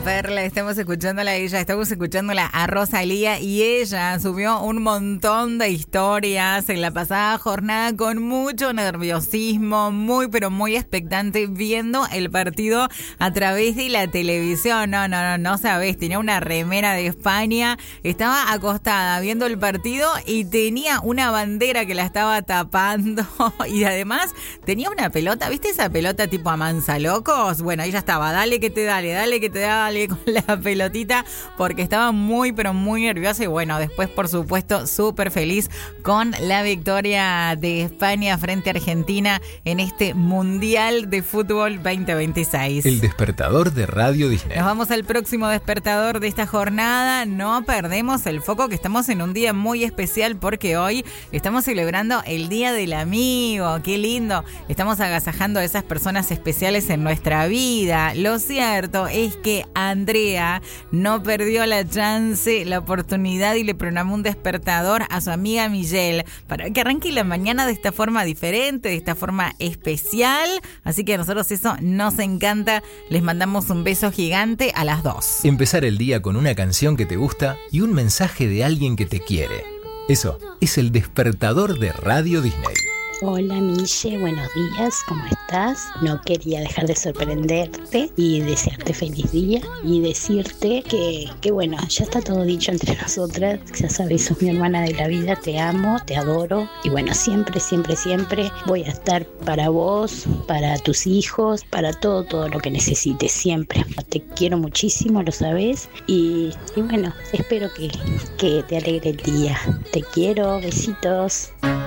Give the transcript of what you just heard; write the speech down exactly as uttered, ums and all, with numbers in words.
Perla, estamos escuchándola a ella, estamos escuchándola a Rosalía y ella subió un montón de historias en la pasada jornada con mucho nerviosismo, muy pero muy expectante, viendo el partido a través de la televisión. No, no, no, no sabes, tenía una remera de España, estaba acostada viendo el partido y tenía una bandera que la estaba tapando y además tenía una pelota, ¿viste esa pelota tipo a manzalocos? Bueno, ella estaba, dale que te dale, dale que te dale con la pelotita porque estaba muy pero muy nerviosa y bueno, después por supuesto súper feliz con la victoria de España frente a Argentina en este Mundial de Fútbol veinte veintiséis. El despertador de Radio Disney. Nos vamos al próximo despertador de esta jornada. No perdemos el foco que estamos en un día muy especial porque hoy estamos celebrando el Día del Amigo. Qué lindo. Estamos agasajando a esas personas especiales en nuestra vida. Lo cierto es que Andrea no perdió la chance, la oportunidad y le programó un despertador a su amiga Miguel para que arranque la mañana de esta forma diferente, de esta forma especial. Así que a nosotros eso nos encanta. Les mandamos un beso gigante a las dos. Empezar el día con una canción que te gusta y un mensaje de alguien que te quiere. Eso es el despertador de Radio Disney. Hola Mille, buenos días, ¿cómo estás? No quería dejar de sorprenderte y desearte feliz día y decirte que, que bueno, ya está todo dicho entre nosotras, ya sabes, sos mi hermana de la vida, te amo, te adoro y bueno, siempre, siempre, siempre voy a estar para vos, para tus hijos, para todo, todo lo que necesites, siempre. Te quiero muchísimo, lo sabes y, y bueno, espero que, que te alegre el día. Te quiero, besitos.